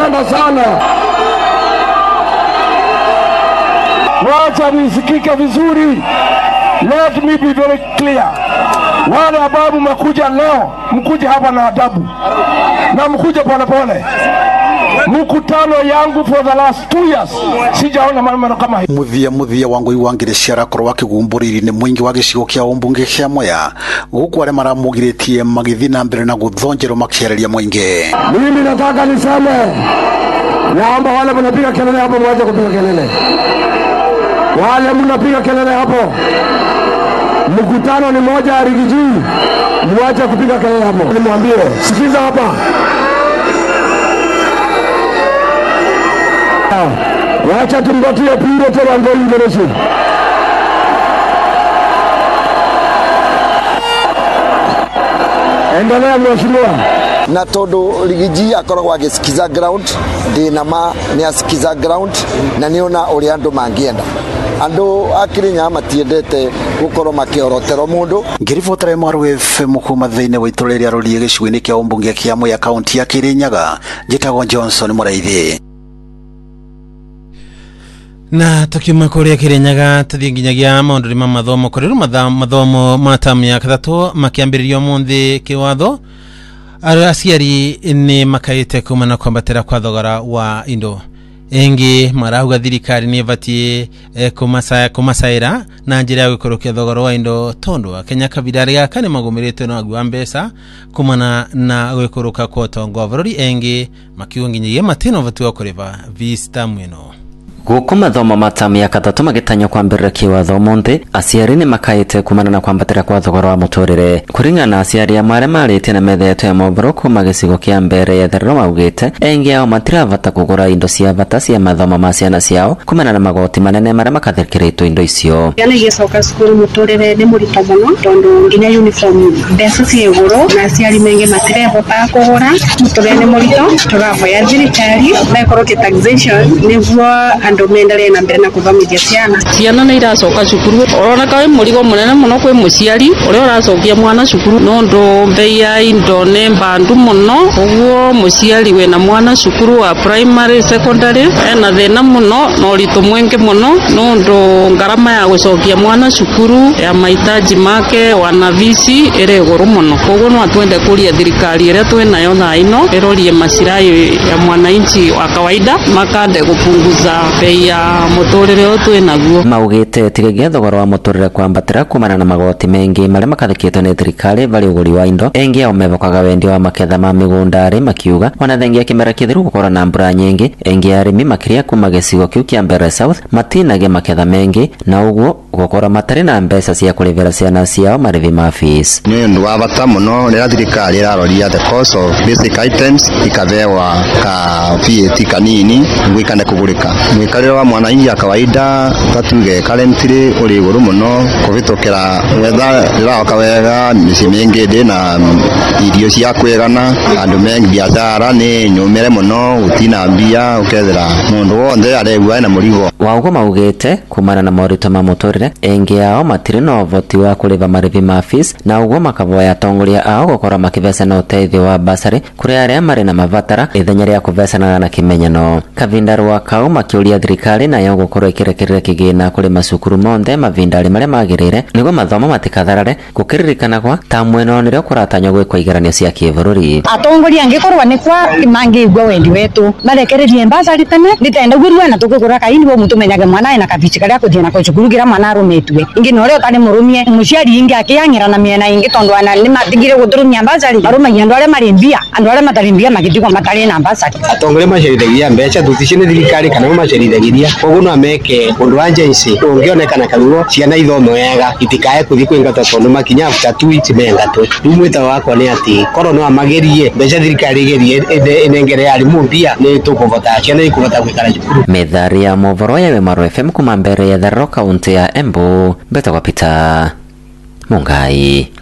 nawapenda sana. Wacha nisikike vizuri. Let me be very clear. Wale ambao mkuja leo, mkuja hapa na adabu. Na mkuja pole pole. Mkutano yangu for the last 2 years sijaona maneno kama hii. Muthia wangu iwangire ciara korwa kigumburiri ni mwingi wa gicigo kia umbunge kia Mwea guku are maramugiritie magithina mbere na guthonjero makiareria mwingi. Mimi nataka niseme, naomba wale mnapiga kelele hapo mwache kupiga kelele. Wale mnapiga kelele hapo, mkutano ni moja ya Rigiji, mwache kupiga kelele hapo. Nimwambie, sikiza hapa. Wacha tumbatie pinde tena ngoli ngereshi. Endelea mheshimiwa. Na todo Rigiji akoragwa agisikiza ground dinama ni asikiza ground na niona uri andu mangienda andu akirinya matiendete gukorwo makiorotero mundu. Ngiribotare Mwaru FM kuma thiine wa itureria rorie gicwini kia umbunge kia Mwea kaunti ya Kirinyaga njitagwo Johnson Muraithi. Na tukiuma kuria Kirinyaga tuthie nginyagia maundu ma mathomo kuriru mathomo matamu ya kathatu makiambiririo munthi kiwatho aciari ni makaite kumana kwambatira kwa thogora wa indo engi marauga thirikari ni batie kumasaira na njira ya gukorokia thogora wa indo tondu Kenya kabidari ya kane magumirite no agwa mbesa kumana na gukoroka kwa tongo bururi engi makiunginyiye matino batu okuriva vista mwino. Guku mathomo matamu ya kathatu magitanya kwambirira kiwatho munthi aciari ni makaite kumana na kwambatira kwa thogora wa muturire kuringana na aciari amwe marite na metha yetu ya moboro kuma gicigo kia mbere yetherero maugite engi ao matiravata kugura indo cia bata cia mathomo ma ciana ciao kumana na magoti manene maria makathirikiritwo indo icio. Yana gicoka cukuru muturire ni murito muno tondu nginya uniform mbeca cia iguru na aciari mengi matirevota kugura muturire ni murito turavoya thirikari na ikoroke taxation niguo andu mendele na mbere na kuthomithia ciana ni iracoka cukuru oroneka wi murigo munene muno kwi muciari uria uracokia mwana cukuru nondu mbei ya indo ne mbandu muno uguo muciari we na mwana cukuru wa primary secondary ena thina muno no rito mwenge muno nondu ngarama ya gucokia mwana cukuru ya mahitaji make wana visi ire iguru muno uguo no atwende kuria thirikari ire twenayo thaino irorie macirai ya mwananchi wa kawaida makande kupunguza bei ya muturire otwe naguo. Maugite tigegia thogora wa muturire kwambatira kumana na magoti mengi maria makathikitwo ni thirikari bali uguri wa indo engi ao mevokaga wendio wa maketha ma migunda ari makiuga wanathengia kimera kithiru gukora na mbura nyingi engi arimi makiria kuma gicigo kiu kia Mbere South matinage maketha mengi na uguo gukora matari na mbeca cia kurivira ciana ciao marithi ma fees. Ni ndu wa bata muno rira thirikari iraroria the cost of basic items ikavewa ka VAT kanini ngwikane kugurika mwikariro wa mwananchi ya kawaida tatuge currently uri iguru muno kubitokera wetha riraoka wega misi mingi ndi na irio cia kwegana andu mengi biashara ni nyumire muno gutina mbia ukethera mundu wothe aregwa na murigo waugo maugite kumana na morito ma muturire engi ao matiri no voti wa kuriva marithi ma fees na uguo makavoya atongoria ao gukora makivesa na uteithio wa basari kuri aria mari na mavatara ithenya ria kuvesanaga na kimenyano kavindaru wa kau makiuria thirikari na yo gukorwo ikirekerera kigina kuri macukuru monthe mavindari maria magirire niguo mathomo matikatharare gukiririkanagwa ta mweno nirio kuratanywo gwikwa igeranio cia kibururi. Atongoria angikorwa ni kwa mangigwa wendi wetu marekererie basari tene nditenda gwirwa na tukugura kaini bo mutu menyage mwana ina kabici karia kuthia na kucukuru gira mwana arumetwe ingi no rio tari murumie muciari ingi akiyangira na miena ingi tondu ana ni matigire guturumia basari barumagia andu aria marimbia andu aria matarimbia magitigwa matari na basari. Atongoria macerithagia mbeca tuticione thirikari kana macerithagiria koguo no ameke undu wa agency ungionekana kaguo ciana ithome wega itikae kuthi kwingata tondu makinya after 2 weeks mengatwe riu mwita wakwa ni ati koro no amagerie mbeca thirikari igerie inengere ya rimumbia ni tukuvota ciana ikuvota gwikara cukuru. Methari ya movoro ya Mwaru FM kuma Mbere ya Therero kaunti ya Embu Beta kwa Peter Mungai.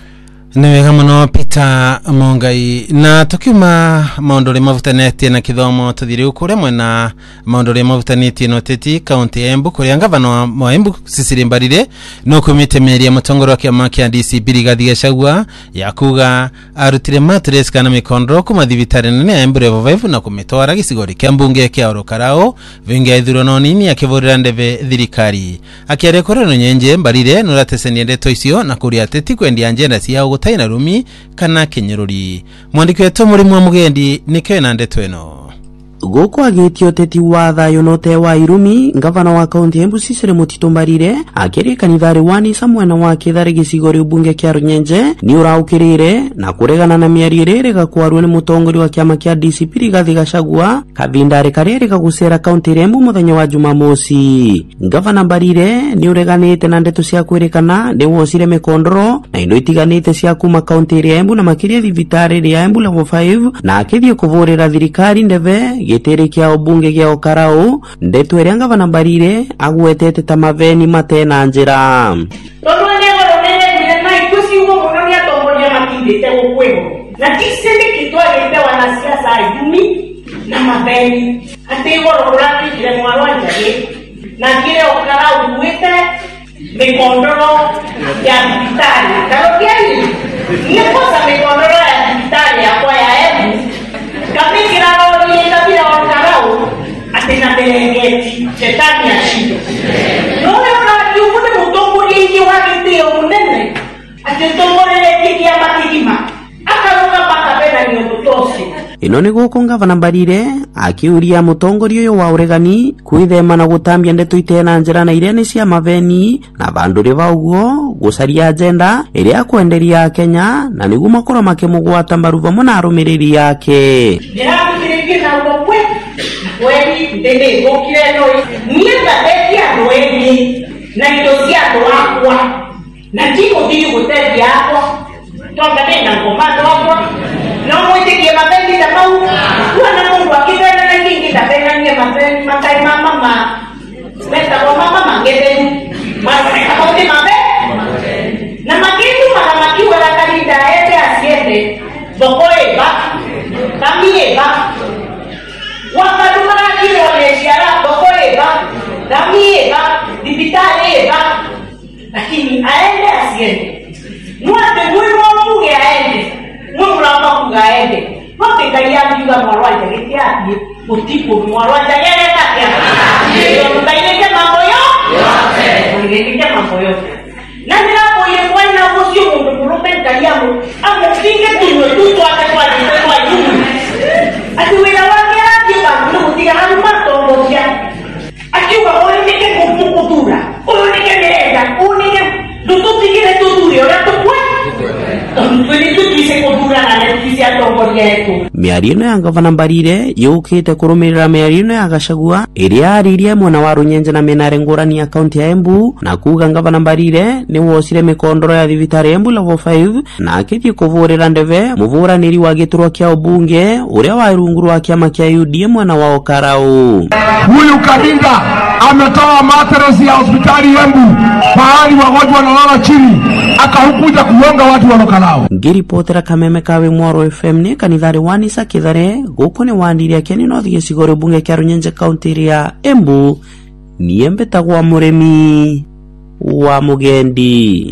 Newega muno Peter Mongai na tukiuma maunduri mavutanĩtie na kithomo tuthire ukure mwena maunduri mavutanĩtie no teti county Embu kuria ngavana wa Embu Cecily Mbarire no kumite meria mutongoro kia makia DC Rigathi Gachagua yakuga arutire matres kana mikondro kuma thibitari nene Embu Level 5 na kumitwara gicigori kia mbunge kia Orokarao vinga ithuro no nini akivurira ndeve thirikari akiarekora no nyenje Mbarire no ratesenia ndeto icio na kuria teti kwendia agenda cia taina rumi kana kinyururi mwandiki wetu Murimu wa Mugendi nike na ndeto eno Goko agitio teti wa thayo note wa Irumi ngavana wa kaunti Embu Cecily Mbarire akiri kanithari wani samwena wa kithari gicigori ubunge kia Runyenje ni uraukirire na kuregana na miaririre gakwarwo ni mutongori wa kiama kia DCP Rigathi Gachagua kabindari karere gagusera kaunti Embu muthenya wa Jumamosi. Ngavana Mbarire ni ureganite na ndeto cia kwirikana ni wosire mikondoro na indo itiganite cia kuma kaunti Embu na makiria thibitari ya Embu Level 5 na akithie kuvurira thirikari ndeve gitiri kia ubunge kia Orokarao ndeto iria ngavana Mbarire agwetete ta maveni matena njira Todo nego nene na ikusi ugo muno ya tongoria makindite ukwego na kisende kitwa gete wanasiasa ayumi na maveni ate wororani kile mwarwanja na kile Orokarao uwete mikondoro ya vitali karo kiani ni kosa mikondoro ya vitali ya kwa ya Embu kapikira rodi kabila Orokarao atena belegeti chetani ya shindo no na yuko mutongori ingi wakiti omunene atentongorele ya matigima akaruka paka bena ni ototosi ino ni guko ngavana Mbarire akiuria mutongori uyu wa uregani kwithema na gutambia ndeto itena njira na irene cia maveni na banduri baugo gucaria agenda iria kwenderia Kenya na niguo makoro makimugwata mbaru vamo na arumiriri yake na ukwe kweli ndende gokire no nienda betia roeni na ndosia toakwa na tiko dili kutedia hapo tonga tena komando hapo na mwitikie mabendi tamau wana Mungu akitenda na kingi tapenda ni mabendi makai mama leta kwa mama ngedeni mara kama mabe na makindu mara makiwa la kalida ete asiende bokoe ba tamie ba wakadumara kile wameshiara bokoe ba tamie ba dipitale ba lakini aende asiende mwate mwimo muge aende mwuramba kugaende wote kayambiwa mwarwaje getiapi utipo mwarwaje yeye kati ndio mtailete mambo yote ndio mambo yote na ninapo yefanya usio mundu kurupe kayamu amupinge tuwe tutu atakuwa ni juu atiwela wake akiwa ndio haru matongoja akiwa oneke kukutura oneke nenda oneke tutupigire tutuyo na tukwe miarino ya ngavana Mbarire yukite kurumirira miarino ya Gachagua iria aririe mwena wa Runyenje na menare ngurani ya kaunti ya Embu na kuga ngavana Mbarire ni wosire mikondoro ya thibitari Embu Level 5 na akithie kuvurira ndeve muvuraniri wa giturwa kia ubunge uria wa irunguru wa kiama kia UDM mwena wa Orokarao. Huyu Kabinda ametoa matres ya hospitali Embu pahali wagonjwa wanalala chini akahukuja kuonga watu wa Orokarao. Ngiripotera Kameme Kawe Mwaro FM ni kanithari wanisa kithare guko ni wandiria keni no thigicigore bunge kia Runyenje kaunti ya Embu ni mbetagwa Murimi wa Mugendi.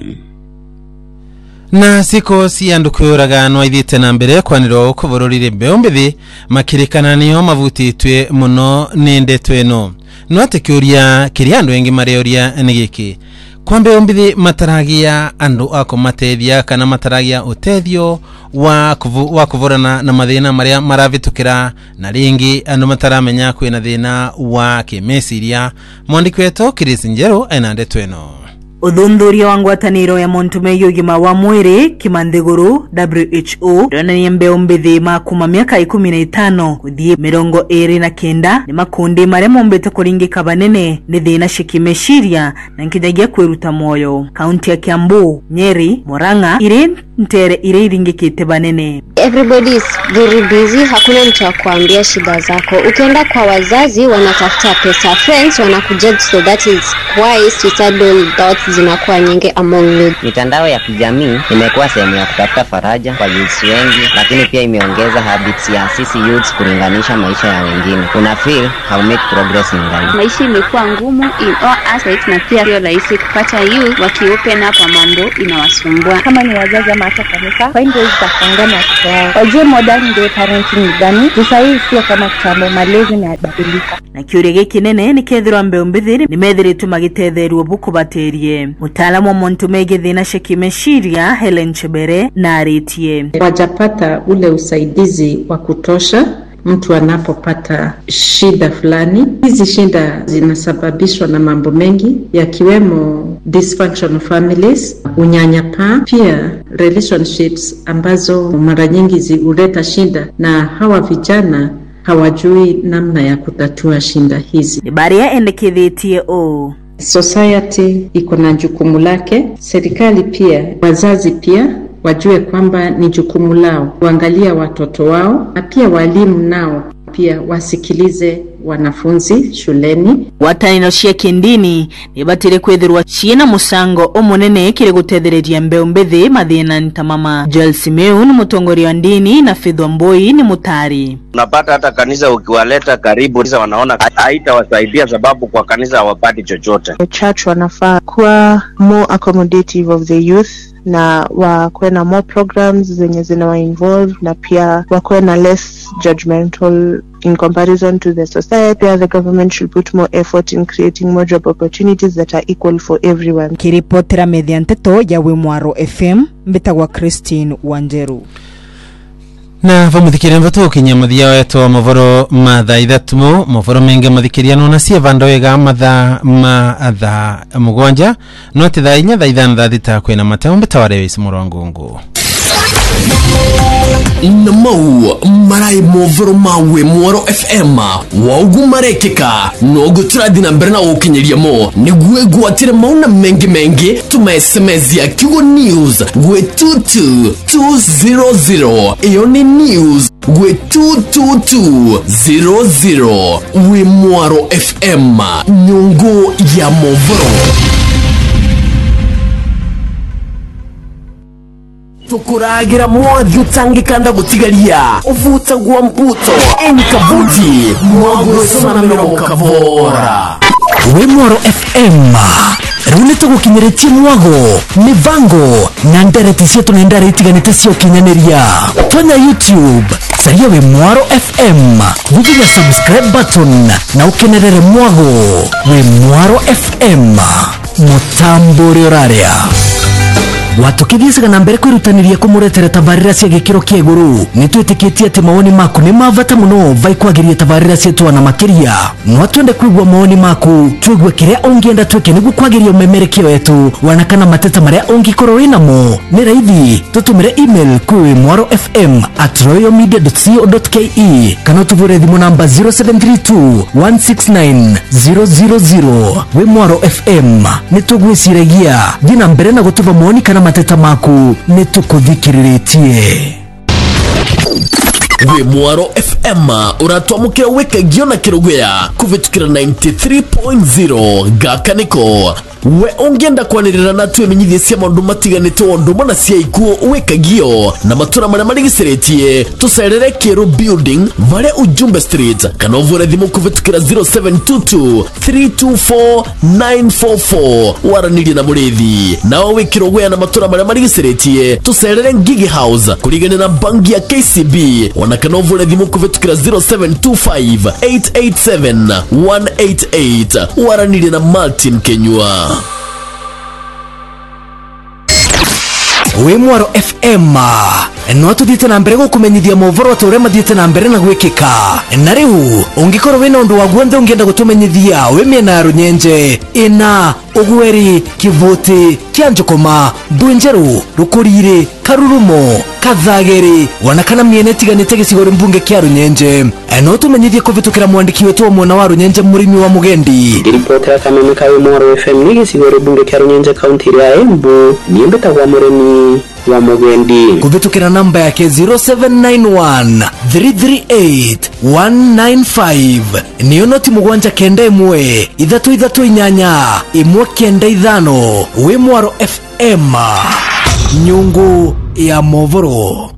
na siko si andu kwuraganwa ithite na mbere kwaniro kubururire beombethi makirikana niyo mavutitwe muno ni ndeto eno no atekyuria kiri andu engi marioria ni giki kwambe ombithi mataragia andu akomatethia kana mataragia utethio wa kuvurana na mathina maria maravitukira na ringi andu mataramenya kwina thina wa kimesiria mwandiki wetu Chris Njeru ena ndeto eno Uthundhuria wa ngwataniro ya Montumeyo gima wa mwiri Kimanthiguru WHO ndonania mbeo mbithi makuma miaka 15 kuthie 29 ni makundi maria mombete kuringika banene ni thina shikimeshiria na nkijagia kwiruta moyo kaunti ya Kiambu, Nyeri, Murang'a iri ntere iri iringikite banene. everybody is very busy, hakuna mtu wa kuambia shida zako. Ukienda kwa wazazi wanatafuta pesa, friends wanakujudge, so that is why suicidal thoughts zinakuwa nyingi among youth. Mitandao ya kijamii imekuwa sehemu ya kutafuta faraja kwa youths wengi, lakini pia imeongeza habits ya sisi youths kulinganisha maisha ya wengine. Una feel how make progress in life. Maisha imekuwa ngumu in all aspects, na pia sio rahisi kupata youth wakiopen up mambo inawasumbua. Kama ni wazazi ama hata kanisa, find ways za kuongea na watoto wao. Wajue modern day parenting ni gani. Sasa hii sio kama kitambo, malezi yanabadilika. Na kiurege kinene ni kethirwa mbeumbithiri ni methiritu magitetheriwo bukubaterie. Mutaalamu wa Montume Githina Shekimeshiria Helen Chebere na aritie. Wajapata ule usaidizi wa kutosha mtu anapopata shida fulani. Hizi shida zinasababishwa na mambo mengi yakiwemo dysfunctional families, unyanyapaa, pia relationships ambazo mara nyingi huleta shida, na hawa vijana hawajui namna ya kutatua shida hizi. Baria endekithitie o society iko na jukumu lake, serikali pia, wazazi pia wajue kwamba ni jukumu lao kuangalia watoto wao, na pia walimu nao pia wasikilize wanafunzi shuleni. Watanino cia kindini ni batire kwethirwa ciena musango omunene kire gutethereria mbeumbethi mathina ntamama. Joel Simeu ni mutongoria wa ndini na Faith Wambui ni mutari. Unapata hata kanisa ukiwaleta karibu sasa wanaona haitawasaidia sababu kwa kanisa hawapati chochote. The church wanafaa kuwa more accommodative of the youth na wakuwe na more programs zenye zinawa involve, na pia wakuwe na less judgmental in comparison to the society. The government should put more effort in creating more job opportunities that are equal for everyone. Kiripotera medianteto ya Wimwaro FM mbitagwa Christine Wanjeru. Na vamuthikiriria mvatu kinyamathia wetu mavoro matha ithatumo mavoro menge mathikiriano na cia vandoega matha matha mugwanja no ati tha inya tha ithano tha thita kwina matemo mbitaware wisi murongongo Namau marai movoro mawe Mwaro FM waugu marekeka no guturadi na mbere na ukinyeria mo niguwe gwatire mauna mengi tuma SMS ya Kigo News gwe 22200 iyo ni news gwe 22200 we Mwaro FM nyungu ya movoro. Tukuragira mwathi utangikanda gutigaria uvuta gwa mbuto enkabuti mwaguro sana mirongo kavora we Mwaro FM rune tugukinyeretie mwago mivango na ndereti cietu na ndareti ganite cio kinyaneria tonya YouTube saria we Mwaro FM vuginya subscribe button na ukenerere mwago we Mwaro FM mutamburi oraria watukithiesaga na mbere kwirutaniria kumuretera tabarira cia gikiro kia iguru nitwitikitie ati maoni maku ni mavata muno vai kwagiria tabarira cietu na makiria no twende kuigwa maoni maku twigwe kiria ungienda twike nigu kwagiria umemerekio wetu wanakana mateta maria ungikorwo winamo ni raithi tutumire email kwi mwaro.fm@royalmedia.co.ke kana tuvure thimu namba 0732 169 000 we Mwaro FM nitugwiciragia thina mbere na gutuva maoni kana mateta maku nitukuthikiritie. We Mwaro FM uratwamukira wekagio na kirugwea kuvitukira 93.0 gakaniko we ungienda kwanirira na twemenyithie cia maundu matiganite ondu mana cia ikuo wekagio na matura maria marigiceretie tucerere Kiru Building Vale Ujumbe Street kana uvure thimu kuvitukira 0722 324 944 waranirie na murithi nawe wikirogwea na matura maria marigiceretie tucerere Gigi House kurigane na bangi ya KCB wana kana uvure thimu kuvitukira 0725 887 188 waranirie na Martin Kenyua. We Mwaro FM no tuthite na mbere gukumenyithia movoro atore mathite na mbere na gwikika na riu ungikorwo wina undu wa guonthe ungienda gutumenyithia we miena ya Runyenje ina ugweri kivuti kianjukoma Ndwenjeru Rukurire Karurumo Kathageri wanakana miena tiganite gicigori mbunge kia Runyenje no tumenyithie kuvitukira mwandiki wetu wa mwana wa Runyenje murimi wa mugendi ripotera kamemeka we Mwaro FM ni gicigori mbunge kia Runyenje county ya Embu niembeta kwa murimi wa mugendi kuvitukira namba yake 0791 338 195 niyo noti mugwanja kenda imwe ithatu inyanya imwe kenda ithano wi Mwaro FM nyungu ya movoro.